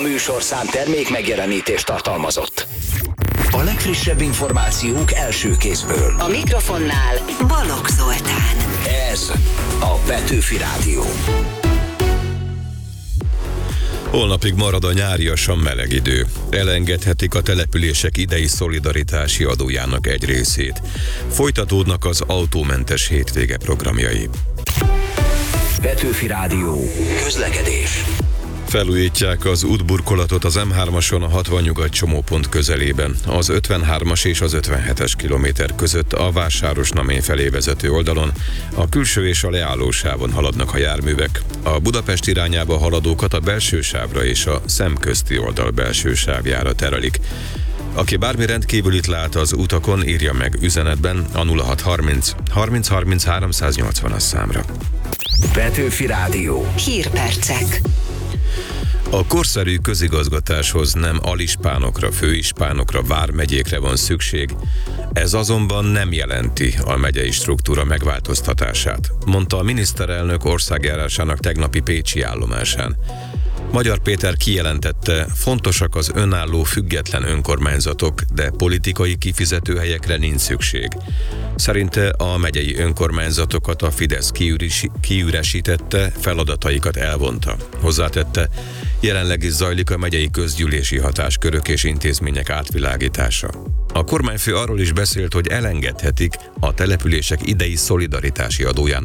műsorszám termék megjelenítést tartalmazott. A legfrissebb információk első kézből. A mikrofonnál Balogh Zoltán. Ez a Petőfi Rádió. Holnapig marad a nyáriasan meleg idő. Elengedhetik a települések idei szolidaritási adójának egy részét. Folytatódnak az autómentes hétvége programjai. Petőfi Rádió. Közlekedés. Felújítják az útburkolatot az M3-ason a 60 nyugat csomópont közelében, az 53-as és az 57-es kilométer között a Vásárosnamény felé vezető oldalon, a külső és a leállósávon haladnak a járművek. A Budapest irányába haladókat a belső sávra és a szemközti oldal belső sávjára terelik. Aki bármi rendkívülit lát az utakon, írja meg üzenetben a 0630 30 30 380-as számra. Petőfi Rádió. Hírpercek. A korszerű közigazgatáshoz nem alispánokra, főispánokra, vármegyékre van szükség. Ez azonban nem jelenti a megyei struktúra megváltoztatását, mondta a miniszterelnök országjárásának tegnapi pécsi állomásán. Magyar Péter kijelentette, fontosak az önálló független önkormányzatok, de politikai kifizetőhelyekre nincs szükség. Szerinte a megyei önkormányzatokat a Fidesz kiüresítette, feladataikat elvonta. Hozzátette, jelenleg is zajlik a megyei közgyűlési hatáskörök és intézmények átvilágítása. A kormányfő arról is beszélt, hogy elengedhetik a települések idei szolidaritási adójának